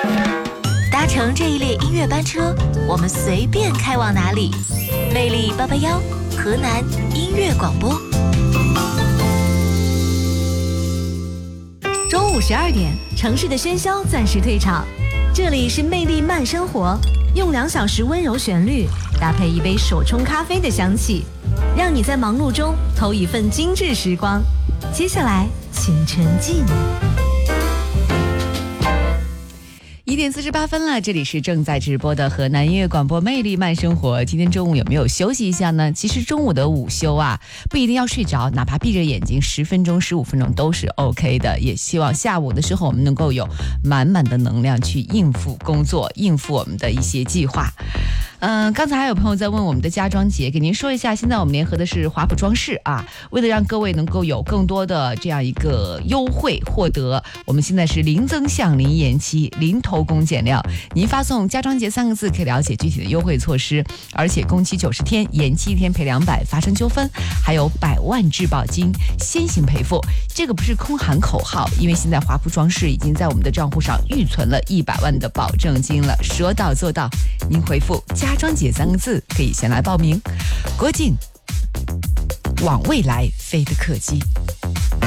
搭乘这一列音乐班车，我们随便开往哪里。魅力881，河南音乐广播。 中午12点，城市的喧嚣暂时退场，这里是魅力慢生活，用2小时温柔旋律搭配一杯手冲咖啡的香气，让你在忙碌中偷一份精致时光。接下来，请沉浸。 1点48分了，这里是正在直播的河南音乐广播魅力慢生活。今天中午有没有休息一下呢？其实中午的午休啊，不一定要睡着，哪怕闭着眼睛10分钟、15分钟都是 OK 的。也希望下午的时候我们能够有满满的能量去应付工作，应付我们的一些计划。刚才还有朋友在问我们的家装节，给您说一下，现在我们联合的是华普装饰啊，为了让各位能够有更多的这样一个优惠获得，我们现在是零增项、零延期、零偷工减料。您发送家装节3个字可以了解具体的优惠措施，而且工期90天，延期1天赔200，发生纠纷还有100万质保金先行赔付。这个不是空喊口号，因为现在华普装饰已经在我们的账户上预存了100万的保证金了，说到做到。您回复家装节3个字可以先来报名。郭靖往未来飞的客机。